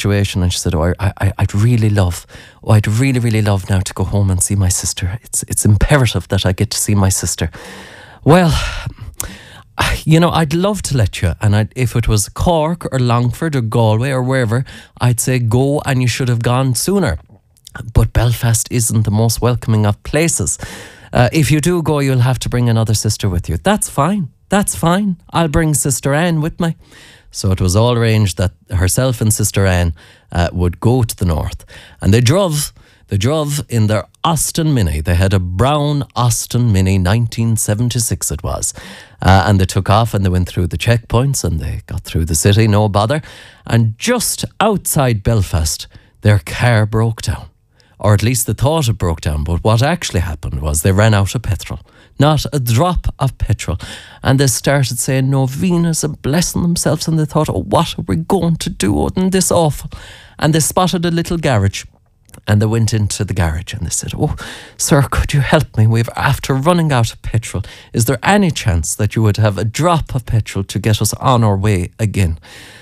situation, and she said, I'd really love now to go home and see my sister. It's imperative that I get to see my sister. Well, I'd love to let you, and if it was Cork or Longford or Galway or wherever, I'd say go, and you should have gone sooner. But Belfast isn't the most welcoming of places. If you do go, you'll have to bring another sister with you. That's fine. I'll bring Sister Anne with me. So it was all arranged that herself and Sister Anne would go to the north. And they drove in their Austin Mini. They had a brown Austin Mini, 1976 it was. And they took off and they went through the checkpoints and they got through the city, no bother. And just outside Belfast, their car broke down. Or at least they thought it broke down. But what actually happened was they ran out of petrol. Not a drop of petrol. And they started saying novenas and blessing themselves, and they thought, what are we going to do? Isn't this awful? And they spotted a little garage, and they went into the garage and they said, sir, could you help me? We're after running out of petrol. Is there any chance that you would have a drop of petrol to get us on our way again?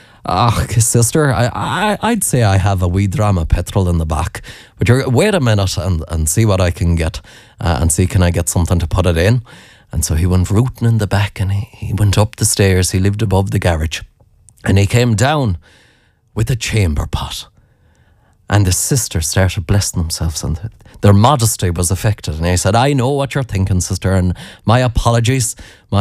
Sister, I'd say I have a wee dram of petrol in the back. But wait a minute and see what I can get. And see, can I get something to put it in? And so he went rooting in the back, and he went up the stairs. He lived above the garage. And he came down with a chamber pot. And the sisters started blessing themselves, and their modesty was affected. And he said, I know what you're thinking, sister, and my apologies,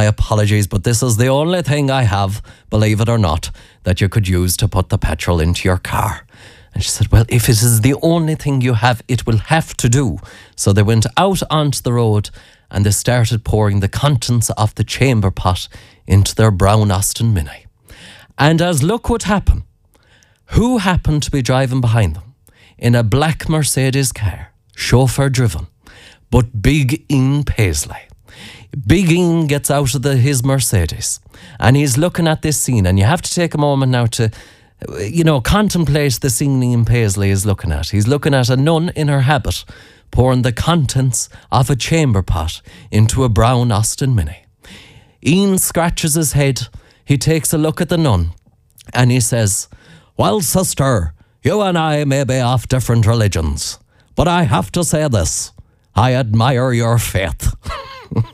but this is the only thing I have, believe it or not, that you could use to put the petrol into your car. And she said, well, if it is the only thing you have, it will have to do. So they went out onto the road and they started pouring the contents of the chamber pot into their brown Austin Mini. And as luck would happen, who happened to be driving behind them? In a black Mercedes car, chauffeur driven, but Big Ian Paisley. Big Ian gets out of his Mercedes and he's looking at this scene, and you have to take a moment now to contemplate the scene Ian Paisley is looking at. He's looking at a nun in her habit pouring the contents of a chamber pot into a brown Austin Mini. Ian scratches his head, he takes a look at the nun and he says, well, sister, you and I may be of different religions, but I have to say this, I admire your faith.